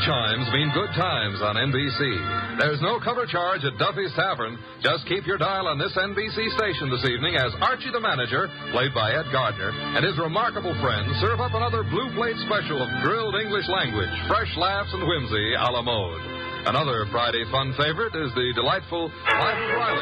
chimes mean good times on NBC. There's no cover charge at Duffy's Tavern. Just keep your dial on this NBC station this evening as Archie the Manager, played by Ed Gardner, and his remarkable friends serve up another blue plate special of grilled English language, fresh laughs and whimsy a la mode. Another Friday fun favorite is the delightful Life of Riley.